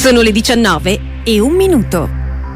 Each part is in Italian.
Sono le 19:01.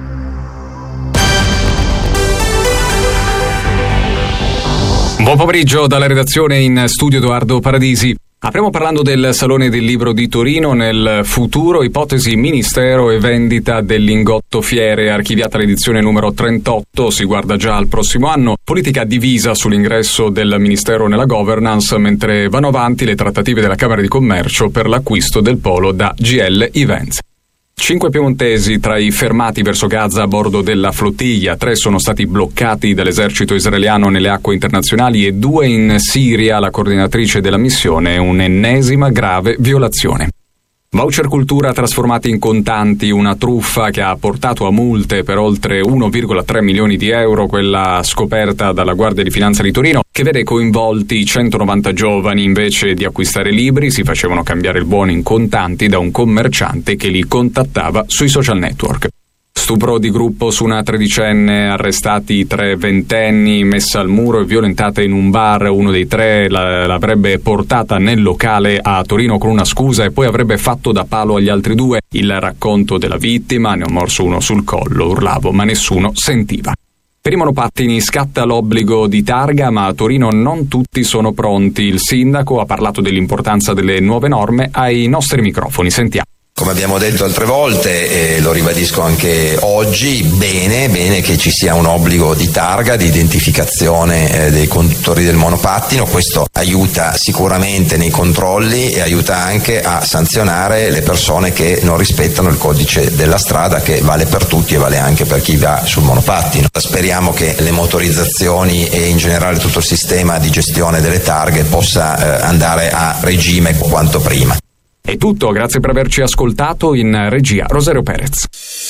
Buon pomeriggio dalla redazione, in studio Edoardo Paradisi. Apriamo parlando del Salone del Libro di Torino. Nel futuro, ipotesi ministero e vendita del lingotto fiere, archiviata l'edizione numero 38, si guarda già al prossimo anno. Politica divisa sull'ingresso del ministero nella governance, mentre vanno avanti le trattative della Camera di Commercio per l'acquisto del polo da GL Events. 5 piemontesi tra i fermati verso Gaza a bordo della flottiglia, 3 sono stati bloccati dall'esercito israeliano nelle acque internazionali e 2 in Siria. La coordinatrice della missione, un'ennesima grave violazione. Voucher cultura trasformati in contanti, una truffa che ha portato a multe per oltre 1,3 milioni di euro, quella scoperta dalla Guardia di Finanza di Torino, che vede coinvolti 190 giovani. Invece di acquistare libri si facevano cambiare il buono in contanti da un commerciante che li contattava sui social network. Stupro di gruppo su una tredicenne, arrestati 3 ventenni, messa al muro e violentata in un bar. Uno dei 3 l'avrebbe portata nel locale a Torino con una scusa e poi avrebbe fatto da palo agli altri 2. Il racconto della vittima: ne ho morso uno sul collo, urlavo ma nessuno sentiva. Per i monopattini scatta l'obbligo di targa, ma a Torino non tutti sono pronti. Il sindaco ha parlato dell'importanza delle nuove norme ai nostri microfoni, sentiamo. Come abbiamo detto altre volte, e lo ribadisco anche oggi, bene che ci sia un obbligo di targa, di identificazione dei conduttori del monopattino. Questo aiuta sicuramente nei controlli e aiuta anche a sanzionare le persone che non rispettano il codice della strada, che vale per tutti e vale anche per chi va sul monopattino. Speriamo che le motorizzazioni e in generale tutto il sistema di gestione delle targhe possa andare a regime quanto prima. È tutto, grazie per averci ascoltato. In regia Rosario Perez.